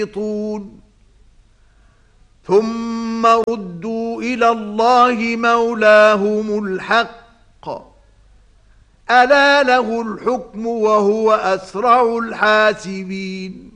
ثم ردوا إلى الله مولاهم الحق ألا له الحكم وهو أسرع الحاسبين